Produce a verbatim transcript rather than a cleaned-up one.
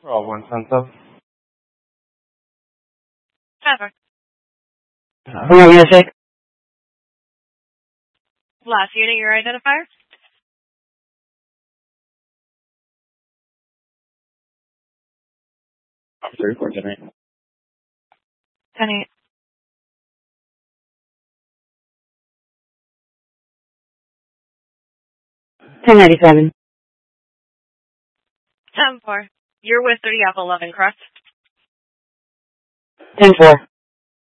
Roll one Sunset. Trevor. Who am I going to say? Last unit, your identifier? Officer report tonight. ten eight. ten ninety-seven. ten four. You're with thirty Apple eleven, correct? ten four.